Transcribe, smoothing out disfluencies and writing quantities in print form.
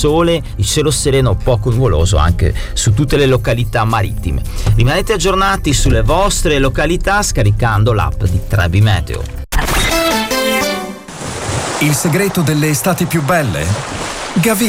sole, il cielo sereno poco nuvoloso anche su tutte le località marittime. Rimanete aggiornati sulle vostre località scaricando l'app di Trebi Meteo. Il segreto delle estati più belle? Gavì